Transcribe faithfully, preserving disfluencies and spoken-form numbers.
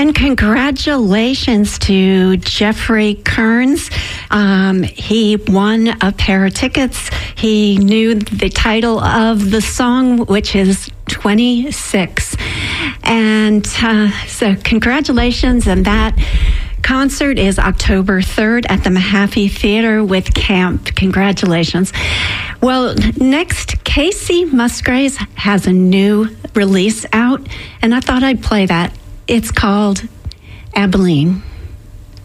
And congratulations to Jeffrey Kearns. Um, he won a pair of tickets. He knew the title of the song, which is twenty-six. And uh, so congratulations. And that concert is October third at the Mahaffey Theater with Camp. Congratulations. Well, next, Casey Musgraves has a new release out, and I thought I'd play that. It's called Abilene.